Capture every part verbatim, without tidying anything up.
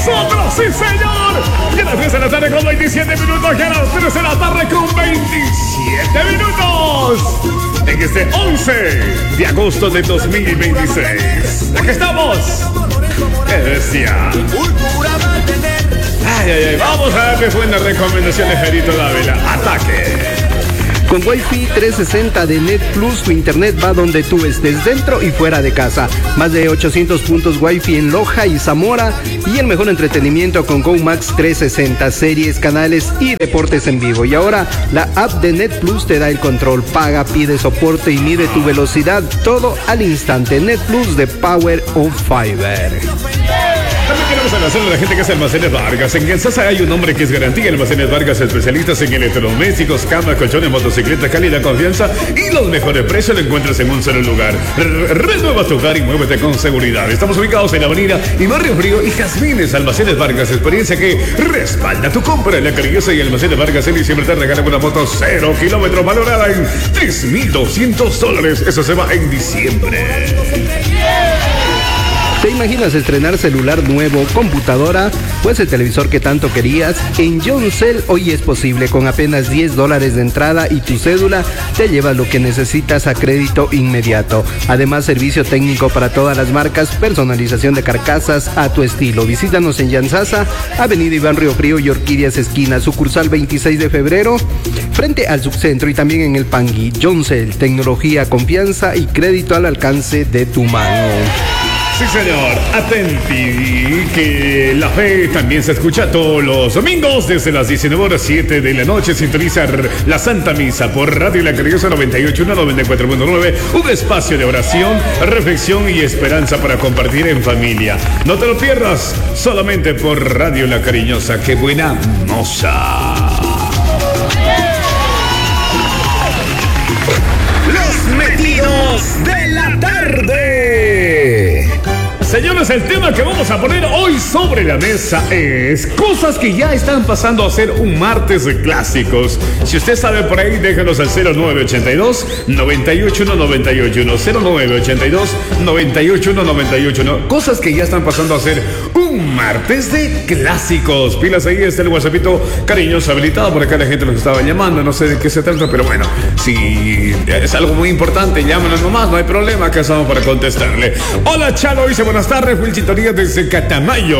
nosotros, sí señor. Ya a las diez de la tarde con veintisiete minutos, ya a las tres de la tarde con veintisiete minutos. En este once de agosto de dos mil veintiséis. Aquí estamos. ¿Qué decía? Ay, ay, ay, vamos a darle buenas recomendaciones, Jairito Dávila. Ataque. Con Wi-Fi trescientos sesenta de Net Plus, tu internet va donde tú estés, dentro y fuera de casa. Más de ochocientos puntos Wi-Fi en Loja y Zamora. Y el mejor entretenimiento con GoMax trescientos sesenta, series, canales y deportes en vivo. Y ahora la app de Net Plus te da el control. Paga, pide soporte y mide tu velocidad. Todo al instante. Net Plus de Power of Fiber. También queremos agradecerle a la gente que hace Almacenes Vargas. En Kansasa hay un hombre que es garantía. Almacenes Vargas, especialistas en electrodomésticos, camas, colchones, motocicletas, calidad, confianza y los mejores precios lo encuentras en un solo lugar. Renueva tu hogar y muévete con seguridad. Estamos ubicados en la avenida y Barrio Frío y Jazmines. Almacenes Vargas, experiencia que respalda tu compra. En La Cariñosa y Almacenes Vargas en diciembre te regalan una moto cero kilómetros valorada en tres mil doscientos dólares. Eso se va en diciembre. ¿Te imaginas estrenar celular nuevo, computadora? Pues el televisor que tanto querías. En Yoncell hoy es posible. Con apenas diez dólares de entrada y tu cédula, te llevas lo que necesitas a crédito inmediato. Además, servicio técnico para todas las marcas, personalización de carcasas a tu estilo. Visítanos en Yansasa, Avenida Iván Río Frío y Orquídeas Esquina, sucursal veintiséis de febrero, frente al subcentro, y también en el Pangui. Yoncell, tecnología, confianza y crédito al alcance de tu mano. Sí, señor. Atenti, que la fe también se escucha todos los domingos desde las diecinueve horas siete de la noche. Sintonizar la Santa Misa por Radio La Cariñosa noventa y ocho punto uno, noventa y cuatro punto nueve. Un espacio de oración, reflexión y esperanza para compartir en familia. No te lo pierdas, solamente por Radio La Cariñosa. ¡Qué buena moza! Los metidos de la tarde. Señores, el tema que vamos a poner hoy sobre la mesa es cosas que ya están pasando a ser un martes de clásicos. Si usted sabe por ahí, déjenos al cero nueve ochenta y dos, noventa y ocho uno, noventa y ocho uno, cero nueve ochenta y dos, noventa y ocho uno, noventa y ocho uno. Cosas que ya están pasando a ser un martes de clásicos. Pilas, ahí está el WhatsAppito cariñoso habilitado. Por acá la gente los estaba llamando, no sé de qué se trata, pero bueno, si es algo muy importante, llámenos nomás, no hay problema, acá estamos para contestarle. Hola, Chalo, dice buenas tardes, fui sintonía desde Catamayo,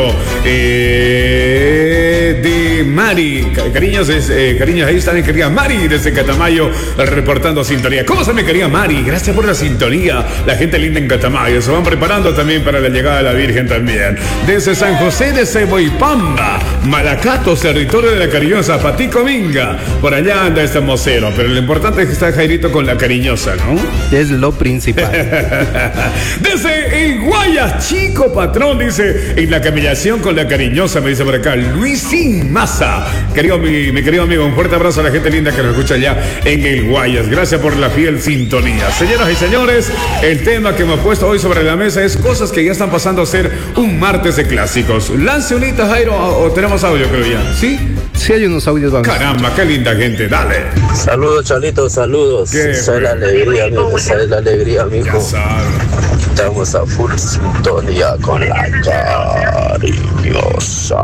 eh, de Mari, cariños, eh, cariños, ahí está mi querida Mari desde Catamayo, reportando sintonía. ¿Cómo está mi querida Mari? Gracias por la sintonía, la gente linda en Catamayo, se van preparando también para la llegada de la Virgen también. Desde San José de Ceboipamba, Malacato, territorio de la Cariñosa, Patico Minga, por allá anda este mocero, pero lo importante es que está Jairito con la Cariñosa, ¿no? Es lo principal. Desde el Guayas, chico patrón, dice, en la caminación con la Cariñosa, me dice por acá, Luisín Maza. Querido, mi, mi querido amigo, un fuerte abrazo a la gente linda que nos escucha allá en el Guayas. Gracias por la fiel sintonía. Señoras y señores, el tema que hemos puesto hoy sobre la mesa es cosas que ya están pasando a ser un martes de clásicos. Lance unita, Jairo, o, o tenemos audio, creo ya. ¿Sí? Sí, hay unos audios, vamos. Caramba, qué linda gente, dale. Saludos, Chalito, saludos. Soy la alegría, amigo, soy la alegría, amigo. Estamos a full sintonía con la Cariñosa.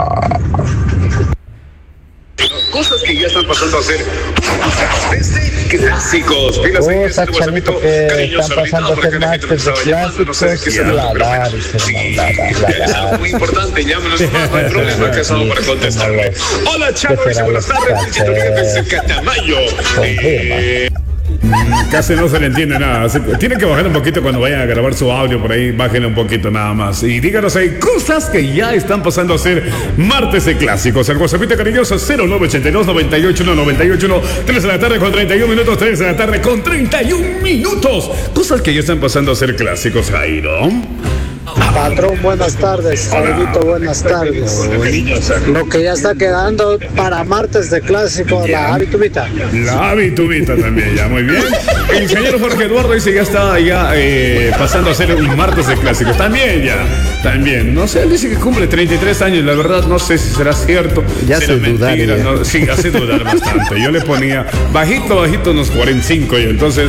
Cosas que ya están pasando a ser desde clásicos. Pilas ahí, Cosas, Chalito, que están pasando a ser martes de clásicos. No sé qué será, La, la, la, sí, la, la, la, es algo muy importante. Llámenos, no hay problema, que estamos para contestarle. Hola, Chavo, dice buenas tardes. Desde Catamayo. Eh, Casi no se le entiende nada. Tienen que bajar un poquito cuando vayan a grabar su audio por ahí. Bájenle un poquito nada más. Y díganos ahí cosas que ya están pasando a ser martes de clásicos. El WhatsApp cariñoso cero nueve ochenta y dos, noventa y ocho uno, noventa y ocho uno. tres de la tarde con treinta y un minutos. tres de la tarde con treinta y un minutos. Cosas que ya están pasando a ser clásicos, Jairo. Patrón, buenas tardes. Saludito, buenas tardes. Lo que ya está quedando para martes de clásico, la habitubita. La habitubita también, ya, muy bien. El señor Jorge Eduardo dice ya está ya eh, pasando a ser un martes de clásicos. También ya, también. No sé, él dice que cumple treinta y tres años. La verdad, no sé si será cierto. Ya hace dudar. Ya. No, sí, hace dudar bastante. Yo le ponía bajito, bajito unos cuarenta y cinco. Y entonces,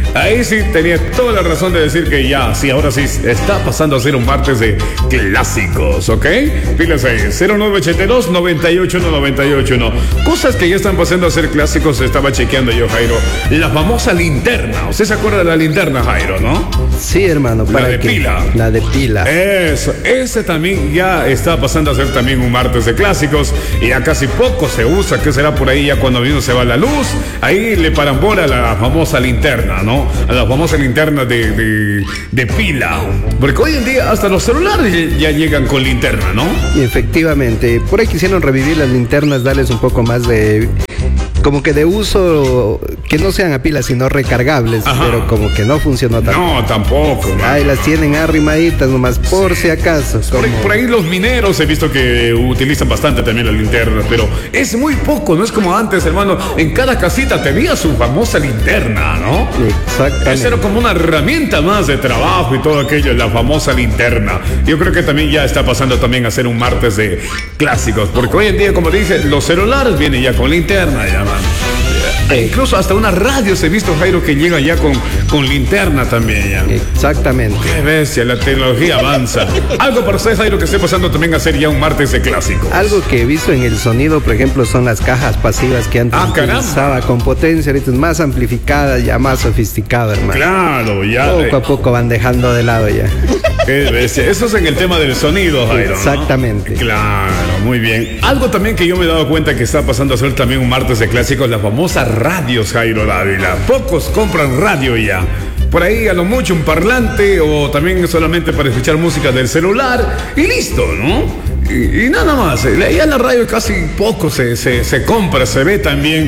Ahí sí tenía toda la razón de decir que ya, sí, ahora sí está pasando a ser un martes de clásicos, ¿ok? Pilas ahí, cero nueve ochenta y dos, noventa y ocho uno, noventa y ocho uno. Cosas que ya están pasando a ser clásicos, estaba chequeando yo, Jairo. La famosa linterna. ¿Usted se acuerda de la linterna, Jairo, no? Sí, hermano. La de que, pila. La de pila. Eso, ese también ya está pasando a ser también un martes de clásicos y ya casi poco se usa. ¿Qué será por ahí ya cuando vino se va la luz? Ahí le paran bola a la famosa linterna, ¿no? A la famosa linterna de, de, de pila. Porque hoy en día hasta los celulares ya llegan con linterna, ¿no? Y efectivamente, por ahí quisieron revivir las linternas, darles un poco más de... como que de uso, que no sean a pilas sino recargables. Ajá. Pero como que no funcionó tanto. No, tampoco, man. Ahí las tienen arrimaditas nomás por sí. Si acaso. Por ahí, por ahí los mineros he visto que utilizan bastante también las linternas, pero es muy poco, no es como antes, hermano. En cada casita tenía su famosa linterna, ¿no? Exactamente. Esa era como una herramienta más de trabajo y todo aquello, la famosa linterna. Yo creo que también ya está pasando también a ser un martes de clásicos, porque hoy en día, como dice, los celulares vienen ya con linterna, ya. E incluso hasta una radio se ha visto, Jairo, que llega ya con, con linterna también ya. Exactamente. Qué bestia, la tecnología avanza. Algo para usted, Jairo, que esté pasando también a ser ya un martes de clásicos. Algo que he visto en el sonido, por ejemplo, son las cajas pasivas que antes ah, utilizaba con potencia, ahorita es más amplificada, ya más sofisticada, hermano. Claro, ya. Poco a poco van dejando de lado ya. Qué bestia. Eso es en el tema del sonido, Jairo, exactamente. ¿no? Claro, muy bien. Algo también que yo me he dado cuenta que está pasando a ser también un martes de clásicos, la famosa radios, Jairo Dávila. Pocos compran radio ya. Por ahí a lo mucho un parlante o también solamente para escuchar música del celular y listo, ¿no? Y, y nada más, ya la radio casi poco se, se, se compra, se ve también,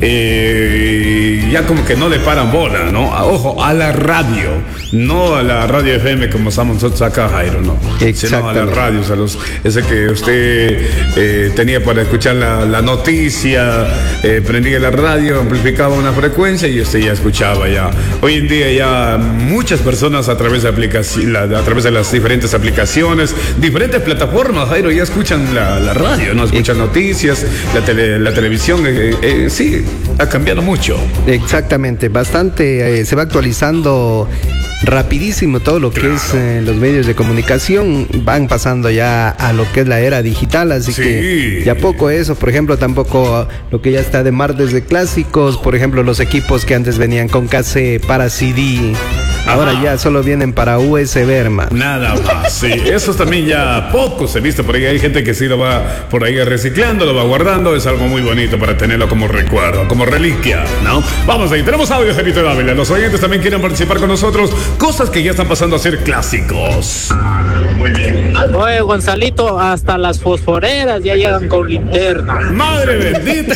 eh, ya como que no le paran bola, ¿no? Ojo, a la radio, no a la radio F M como estamos nosotros acá, Jairo, ¿no? Sino a las radios, a los, ese que usted eh, tenía para escuchar la, la noticia, eh, prendía la radio, amplificaba una frecuencia y usted ya escuchaba ya. Hoy en día ya muchas personas a través de aplicación, a través de las diferentes aplicaciones, diferentes plataformas, Jairo, ya escuchan la, la radio, ¿no? Escuchan noticias, la, tele, la televisión, eh, eh, sí, ha cambiado mucho. Exactamente, bastante, eh, se va actualizando rapidísimo todo lo que claro. es eh, los medios de comunicación, van pasando ya a lo que es la era digital, así sí. que ya poco eso, por ejemplo, tampoco lo que ya está de martes de clásicos, por ejemplo, los equipos que antes venían con cassette para C D. Ahora Ajá. ya solo vienen para U S B, hermano. Nada más, sí. Eso también ya poco se viste por ahí. Hay gente que sí lo va por ahí reciclando, lo va guardando. Es algo muy bonito para tenerlo como recuerdo, como reliquia, ¿no? Vamos ahí, tenemos audio, Jerito Dávila. Los oyentes también quieren participar con nosotros. Cosas que ya están pasando a ser clásicos. Muy bien. Oye, Gonzalito, hasta las fosforeras ya llegan con linterna. ¡Madre bendita!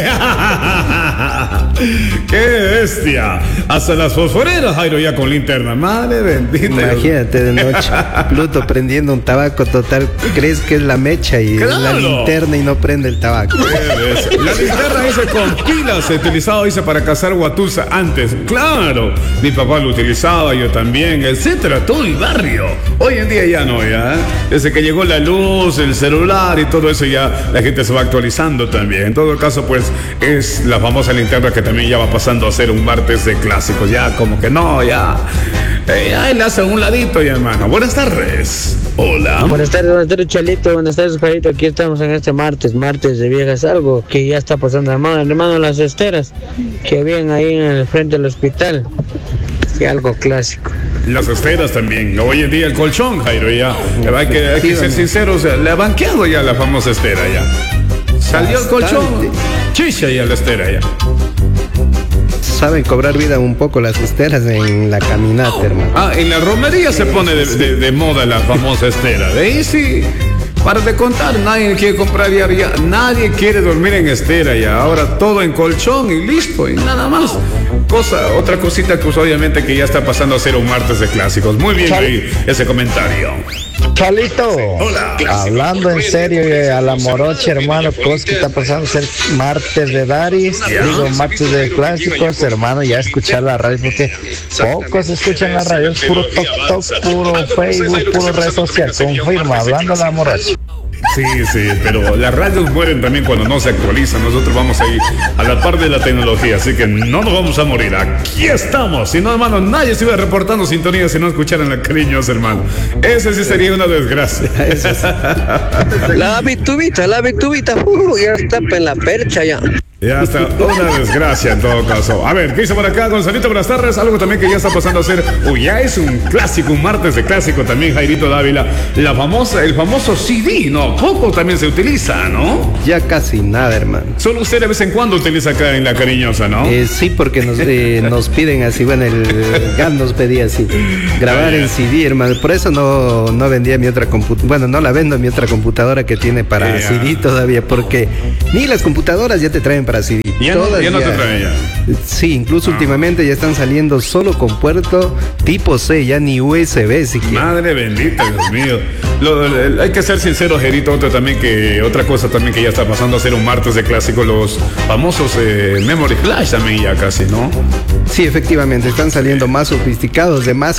¡Qué bestia! Hasta las fosforeras, Jairo, ya con linterna. ¡Madre bendita! Imagínate de noche, Pluto prendiendo un tabaco total. ¿Crees que es la mecha y claro. la linterna y no prende el tabaco? La linterna dice con pilas, se utilizaba, dice, para cazar guatusa antes. ¡Claro! Mi papá lo utilizaba, yo también, etcétera. Todo el barrio. Hoy en día ya no, ya. ¿eh? Desde que llegó la luz, el celular y todo eso, ya la gente se va actualizando también. En todo caso, pues, es la famosa linterna que también ya va pasando a ser un martes de clásicos. Ya como que no, ya. Eh, ya le hace un ladito ya, hermano. Buenas tardes. Hola. Buenas tardes, buenas tardes, Chalito. Buenas tardes, Jarito. Aquí estamos en este martes, martes de viejas. Algo que ya está pasando, hermano. Hermano, las esteras que habían ahí en el frente del hospital. Sí, algo clásico. Las esteras también. Hoy en día el colchón, Jairo, ya. Hay que, hay que ser sinceros, le ha banqueado ya la famosa estera ya. Salió el colchón, chicha ya la estera ya. Saben cobrar vida un poco las esteras en la caminata, hermano. Ah, en la romería se pone de, de, de moda la famosa estera. De ahí sí, para de contar, nadie quiere comprar ya, ya, nadie quiere dormir en estera ya. Ahora todo en colchón y listo, y nada más. Cosa, otra cosita que obviamente que ya está pasando a ser un martes de clásicos. Muy bien ahí ese comentario. Chalito, hola. Hablando en serio eh, a la morocha, hermano, cosas que está pasando a ser martes de Daris, ¿ya? Digo martes de clásicos, hermano, ya escuchar la radio, porque pocos escuchan la radio, es puro TikTok, puro Facebook, puro red social, confirma, hablando a la morocha. Sí, sí, pero las radios mueren también cuando no se actualizan. Nosotros vamos ahí a la par de la tecnología, así que no nos vamos a morir. Aquí estamos. Si no, hermano, nadie se iba reportando sintonía si no escucharan la cariñosa, hermano. Ese sí sería una desgracia. La vitubita, la vitubita, uh, ya está en la percha ya. Ya está, una desgracia en todo caso. A ver, ¿qué dice por acá? Gonzalito, buenas tardes. Algo también que ya está pasando a ser, uy, ya es un clásico, un martes de clásico también, Jairito Dávila. La famosa, el famoso C D, ¿no? Poco también se utiliza, ¿no? Ya casi nada, hermano. Solo usted de vez en cuando utiliza acá en La Cariñosa, ¿no? Eh, sí, porque nos, eh, nos piden así, bueno, el G A N nos pedía así, grabar en C D, hermano. Por eso no, no vendía mi otra computadora, bueno, no la vendo mi otra computadora que tiene para yeah. C D todavía, porque ni las computadoras ya te traen para C D. Ya no, ya no te traen ya. Sí, incluso ah. últimamente ya están saliendo solo con puerto tipo C, ya ni U S B siquiera. Madre bendita, Dios mío. Lo, lo, hay que ser sincero, Gerito, otra también que otra cosa también que ya está pasando a ser un martes de clásico, los famosos eh, Memory Flash también ya casi, ¿no? Sí, efectivamente, están saliendo más sofisticados, de más,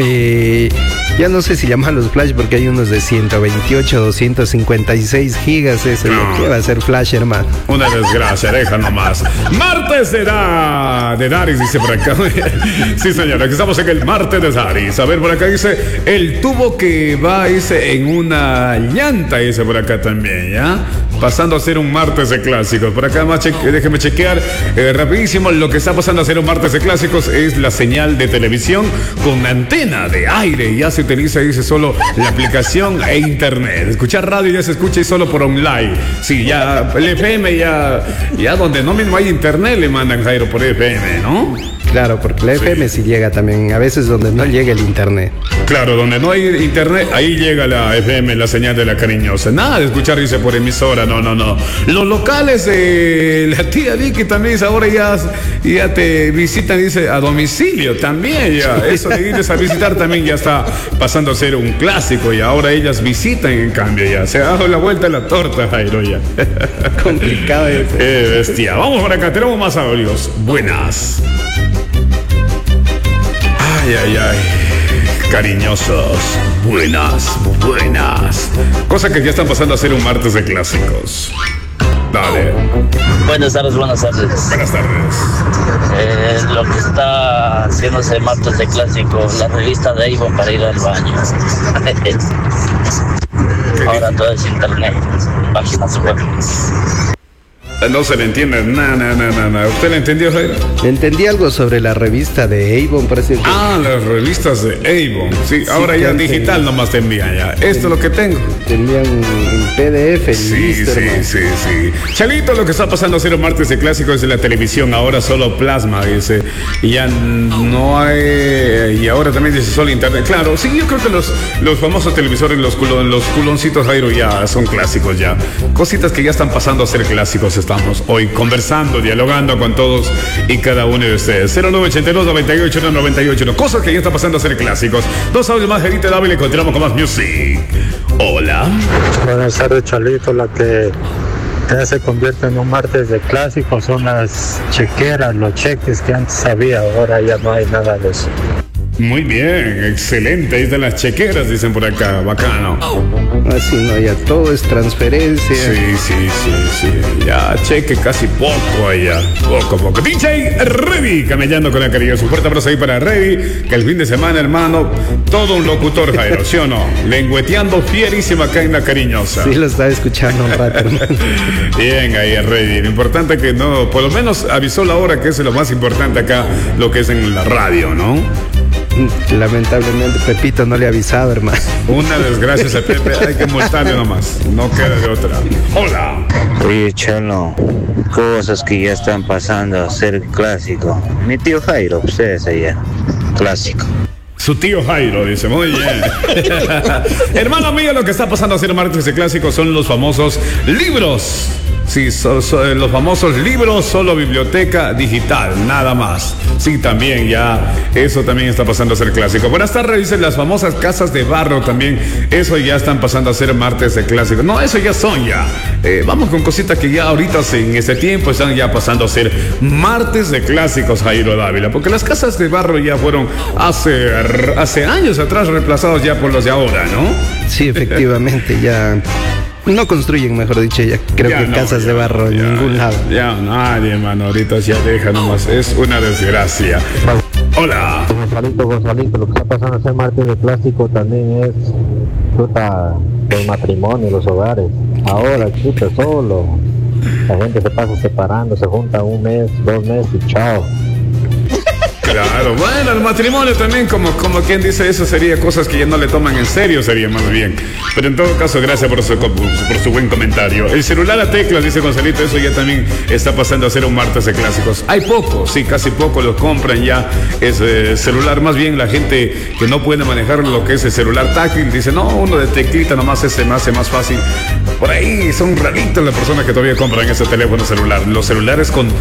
eh, ya no sé si llamarlos Flash porque hay unos de ciento veintiocho, doscientos cincuenta y seis gigas, ese no. ¿Qué va a ser Flash, hermano? Una desgracia, deja nomás. Martes de, da, de Daris, dice por acá. Sí, señora, aquí estamos en el martes de Daris. A ver, por acá dice, el tubo que va, dice, en una llanta, dice por acá también, ¿ya? Pasando a ser un martes de clásicos. Por acá más, cheque, déjeme chequear eh, rapidísimo. Lo que está pasando a ser un martes de clásicos es la señal de televisión con antena de aire. Ya se utiliza, dice, solo la aplicación e internet. Escuchar radio ya se escucha y solo por online. Sí, ya el F M ya, ya donde no mismo hay internet le mandan, Jairo, por F M, ¿no? Claro, porque la F M sí. sí llega también, a veces donde no llega el internet. Claro, donde no hay internet, ahí llega la F M, la señal de La Cariñosa. Nada de escuchar, dice, por emisora, no, no, no. Los locales de la tía Vicky también dice, ahora ya, ya te visitan, dice, a domicilio también ya. Eso de irles a visitar también ya está pasando a ser un clásico y ahora ellas visitan en cambio ya. Se ha dado la vuelta a la torta, Jairo, ya. Complicado eso. Eh, bestia. Vamos por acá, tenemos más audios. Buenas. Ay, ay, ay. Cariñosos, buenas, buenas. Cosa que ya están pasando a ser un martes de clásicos. Dale. Buenas tardes, buenas tardes. Buenas tardes. Eh, lo que está haciéndose martes de clásicos, la revista de Avon para ir al baño. Ahora todo es internet, páginas web. No se le entiende nada, nada, nada, nada. ¿Usted le entendió, Jairo? Entendí algo sobre la revista de Avon, parece que... Ah, las revistas de Avon. Sí, sí, ahora ya digital nomás te envían ya. Esto es lo que tengo. Te envían en P D F. Sí, listo, sí, hermano. sí, sí. Chalito, lo que está pasando a ser un martes de clásicos de la televisión, ahora solo plasma, dice. Y ya no hay... Y ahora también dice solo internet. Claro, sí, yo creo que los, los famosos televisores, los, culon, los culoncitos, Jairo, ya son clásicos ya. Cositas que ya están pasando a ser clásicos. Estamos hoy conversando, dialogando con todos y cada uno de ustedes. cero nueve ochenta y dos, noventa y ocho, noventa y ocho. Cosas que ya están pasando a ser clásicos. Dos audios más, Gerita Dávila, y continuamos con más music. Hola. Buenas tardes, Chalito. La que ya se convierte en un martes de clásicos son las chequeras, los cheques que antes había. Ahora ya no hay nada de eso. Muy bien, excelente. Ahí están las chequeras, dicen por acá. Bacano. Así no, ya todo es transferencia. Sí, sí, sí, sí. Ya cheque casi poco allá. Poco, poco. D J Reddy, camellando con la cariñosa. Un fuerte abrazo ahí para Reddy. Que el fin de semana, hermano, todo un locutor, Jairo, ¿sí o no? Lengüeteando fierísimo acá en La Cariñosa. Sí, lo estaba escuchando un rato, hermano. Bien, ahí Reddy. Lo importante es que no, por lo menos avisó la hora, que es lo más importante acá, lo que es en la radio, ¿no? Lamentablemente Pepito no le ha avisado, hermano. Una desgracia a Pepe, hay que multarle nomás, no queda de otra. Hola. Oye, Chalo, cosas que ya están pasando a ser clásico. Mi tío Jairo, ustedes allá, clásico. Su tío Jairo dice, muy bien. Hermano mío, lo que está pasando a ser martes de clásicos son los famosos libros. Sí, so, so, los famosos libros, solo biblioteca digital, nada más. Sí, también ya, eso también está pasando a ser clásico. Buenas tardes, dicen las famosas casas de barro también. Eso ya están pasando a ser martes de clásico. No, eso ya son ya. Eh, vamos con cositas que ya ahorita en este tiempo están ya pasando a ser martes de clásicos, Jairo Dávila. Porque las casas de barro ya fueron hace, hace años atrás reemplazados ya por los de ahora, ¿no? Sí, efectivamente, ya... No construyen, mejor dicho, ya creo Ya que no, casas ya, de barro en ya, ningún ya, lado. Ya nadie, hermano, ahorita ya deja nomás, es una desgracia. Hola. Gonzalito, Gonzalito, lo que está pasando ese martes de plástico también es chuta del matrimonio, los hogares. Ahora, chuta, solo. La gente se pasa separando, se junta un mes, dos meses y chao. Claro, bueno, el matrimonio también, como, como quien dice eso, sería cosas que ya no le toman en serio, sería más bien. Pero en todo caso, gracias por su, por su buen comentario. El celular a teclas, dice Gonzalito, eso ya también está pasando a ser un martes de clásicos. Hay poco, sí, casi poco lo compran ya ese celular. Más bien la gente que no puede manejar lo que es el celular táctil, dice, no, uno de teclita nomás ese me hace más fácil. Por ahí son raritas las personas que todavía compran ese teléfono celular. Los celulares con